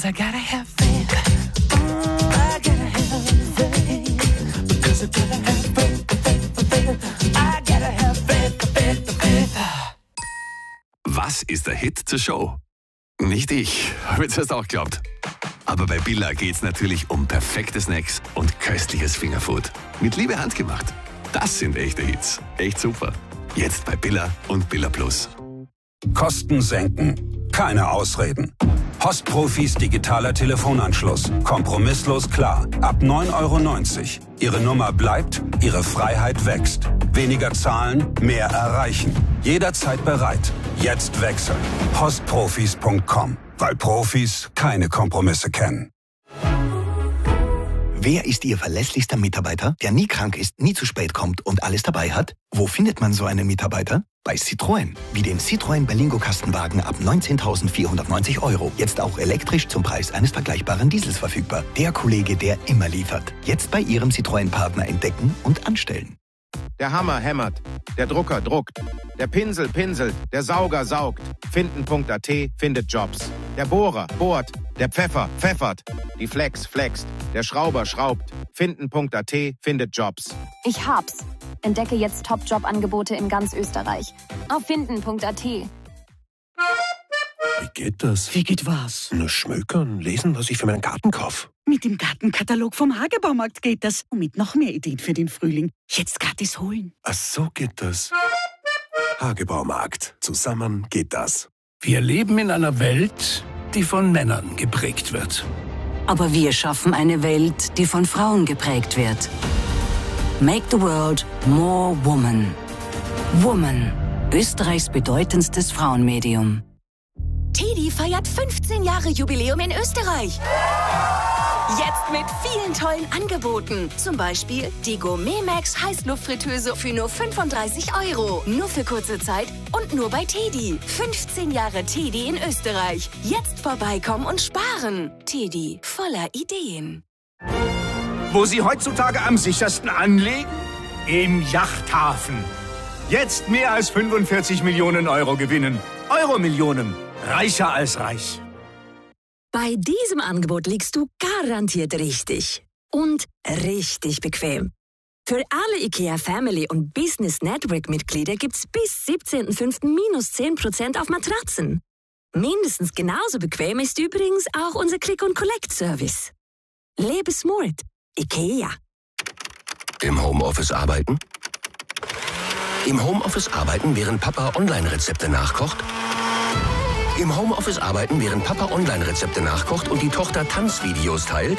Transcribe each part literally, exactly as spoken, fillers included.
'cause I gotta have faith. I gotta have faith, because I gotta have faith, faith, faith. I gotta have faith, faith, faith. Was ist der Hit zur Show? Nicht ich, habe ich zuerst auch geglaubt. Aber bei Billa geht's natürlich um perfekte Snacks und köstliches Fingerfood. Mit Liebe handgemacht. Das sind echte Hits. Echt super. Jetzt bei Billa und Billa Plus. Kosten senken. Keine Ausreden. Postprofis digitaler Telefonanschluss. Kompromisslos klar. Ab neun Euro neunzig. Ihre Nummer bleibt, Ihre Freiheit wächst. Weniger zahlen, mehr erreichen. Jederzeit bereit. Jetzt wechseln. Postprofis punkt com. Weil Profis keine Kompromisse kennen. Wer ist Ihr verlässlichster Mitarbeiter, der nie krank ist, nie zu spät kommt und alles dabei hat? Wo findet man so einen Mitarbeiter? Bei Citroën. Wie den Citroën Berlingo Kastenwagen ab neunzehntausendvierhundertneunzig Euro. Jetzt auch elektrisch zum Preis eines vergleichbaren Diesels verfügbar. Der Kollege, der immer liefert. Jetzt bei Ihrem Citroën-Partner entdecken und anstellen. Der Hammer hämmert, der Drucker druckt, der Pinsel pinselt, der Sauger saugt. Finden punkt a t findet Jobs. Der Bohrer bohrt, der Pfeffer pfeffert, die Flex flext, der Schrauber schraubt. Finden punkt a t findet Jobs. Ich hab's. Entdecke jetzt Top-Job-Angebote in ganz Österreich. Auf finden punkt a t. Wie geht das? Wie geht was? Nur schmökern, lesen, was ich für meinen Garten kaufe. Mit dem Gartenkatalog vom Hagebaumarkt geht das. Und mit noch mehr Ideen für den Frühling. Jetzt gratis holen. Ach, so geht das. Hagebaumarkt. Zusammen geht das. Wir leben in einer Welt, die von Männern geprägt wird. Aber wir schaffen eine Welt, die von Frauen geprägt wird. Make the world more woman. Woman. Österreichs bedeutendstes Frauenmedium. Teddy feiert fünfzehn Jahre Jubiläum in Österreich. Jetzt mit vielen tollen Angeboten. Zum Beispiel die Gourmet Max Heißluftfritteuse für nur fünfunddreißig Euro. Nur für kurze Zeit und nur bei Teddy. fünfzehn Jahre Teddy in Österreich. Jetzt vorbeikommen und sparen. Teddy, voller Ideen. Wo Sie heutzutage am sichersten anlegen? Im Yachthafen. Jetzt mehr als fünfundvierzig Millionen Euro gewinnen. Euro-Millionen. Reicher als reich. Bei diesem Angebot liegst du garantiert richtig. Und richtig bequem. Für alle IKEA Family und Business Network Mitglieder gibt's bis siebzehnten fünften minus zehn Prozent auf Matratzen. Mindestens genauso bequem ist übrigens auch unser Click-and-Collect-Service. Lebe smart. IKEA. Im Homeoffice arbeiten? Im Homeoffice arbeiten, während Papa Online-Rezepte nachkocht? Im Homeoffice arbeiten, während Papa Online-Rezepte nachkocht und die Tochter Tanzvideos teilt?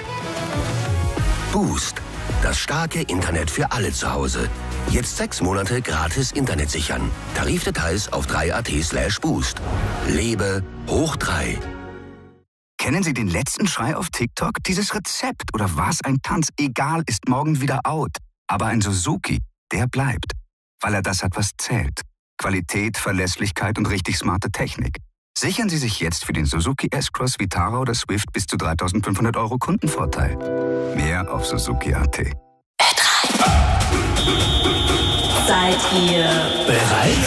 Boost. Das starke Internet für alle zu Hause. Jetzt sechs Monate gratis Internet sichern. Tarifdetails auf drei punkt a t slash boost. Lebe hoch drei. Kennen Sie den letzten Schrei auf TikTok? Dieses Rezept oder was ein Tanz, egal, ist morgen wieder out. Aber ein Suzuki, der bleibt. Weil er das hat, was zählt. Qualität, Verlässlichkeit und richtig smarte Technik. Sichern Sie sich jetzt für den Suzuki S-Cross, Vitara oder Swift bis zu dreitausendfünfhundert Euro Kundenvorteil. Mehr auf Suzuki punkt a t. Seid ihr bereit?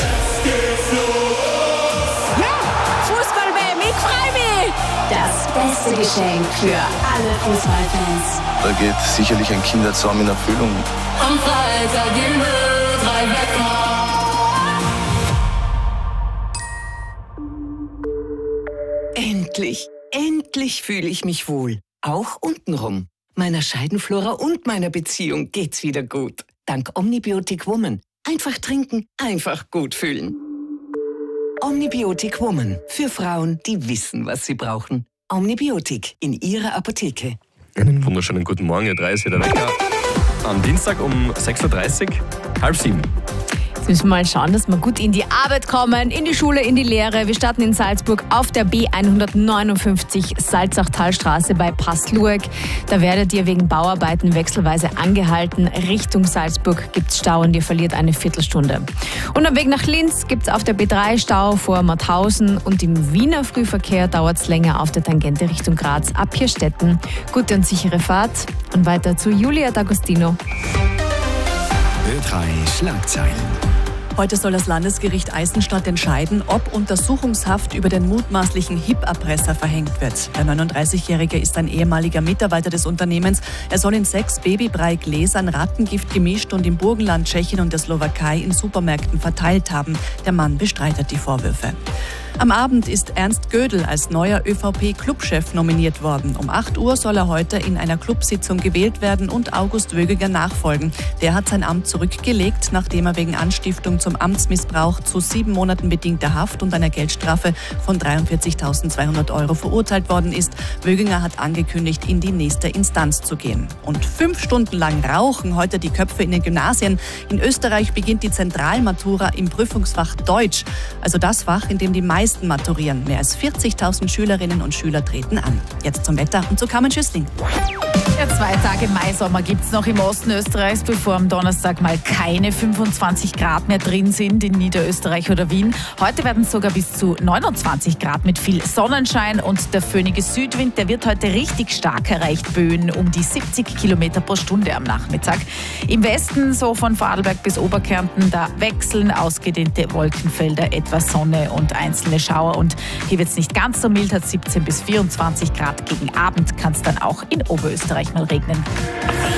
Ja! Fußball-W M, ich freu mich! Das beste Geschenk für alle Fußballfans. Da geht sicherlich ein Kindertraum in Erfüllung. Am Freitag gehen wir drei Wetter. Endlich, endlich fühle ich mich wohl. Auch untenrum. Meiner Scheidenflora und meiner Beziehung geht's wieder gut. Dank Omnibiotic Woman. Einfach trinken, einfach gut fühlen. Omnibiotic Woman. Für Frauen, die wissen, was sie brauchen. Omnibiotic in ihrer Apotheke. Einen wunderschönen guten Morgen, ihr drei, ist hier der Wecker. Am Dienstag um sechs Uhr dreißig, halb sieben. Jetzt müssen wir mal schauen, dass wir gut in die Arbeit kommen, in die Schule, in die Lehre. Wir starten in Salzburg auf der B hundertneunundfünfzig Salzachtalstraße bei Passlueck. Da werdet ihr wegen Bauarbeiten wechselweise angehalten. Richtung Salzburg gibt es Stau und ihr verliert eine Viertelstunde. Und am Weg nach Linz gibt es auf der B drei Stau vor Mauthausen und im Wiener Frühverkehr dauert es länger auf der Tangente Richtung Graz ab Hirstetten. Gute und sichere Fahrt und weiter zu Julia D'Agostino. Ö drei Schlagzeilen. Heute soll das Landesgericht Eisenstadt entscheiden, ob Untersuchungshaft über den mutmaßlichen H I P-Erpresser verhängt wird. Der neununddreißigjährige ist ein ehemaliger Mitarbeiter des Unternehmens. Er soll in sechs Babybrei-Gläsern Rattengift gemischt und im Burgenland, Tschechien und der Slowakei in Supermärkten verteilt haben. Der Mann bestreitet die Vorwürfe. Am Abend ist Ernst Gödel als neuer ÖVP-Clubchef nominiert worden. Um acht Uhr soll er heute in einer Clubsitzung gewählt werden und August Wöginger nachfolgen. Der hat sein Amt zurückgelegt, nachdem er wegen Anstiftung zum Amtsmissbrauch zu sieben Monaten bedingter Haft und einer Geldstrafe von dreiundvierzigtausendzweihundert Euro verurteilt worden ist. Wöginger hat angekündigt, in die nächste Instanz zu gehen. Und fünf Stunden lang rauchen heute die Köpfe in den Gymnasien. In Österreich beginnt die Zentralmatura im Prüfungsfach Deutsch, also das Fach, in dem die meisten maturieren. Mehr als vierzigtausend Schülerinnen und Schüler treten an. Jetzt zum Wetter und zu Carmen Schüssling. Ja, zwei Tage Maisommer gibt es noch im Osten Österreichs, bevor am Donnerstag mal keine fünfundzwanzig Grad mehr drin sind in Niederösterreich oder Wien. Heute werden es sogar bis zu neunundzwanzig Grad mit viel Sonnenschein und der föhnige Südwind, der wird heute richtig stark erreicht. Böen um die siebzig Kilometer pro Stunde am Nachmittag. Im Westen, so von Vorarlberg bis Oberkärnten, da wechseln ausgedehnte Wolkenfelder, etwas Sonne und einzelne Schauer. Und hier wird es nicht ganz so mild, hat siebzehn bis vierundzwanzig Grad. Gegen Abend kann es dann auch in Oberösterreich mal regnen.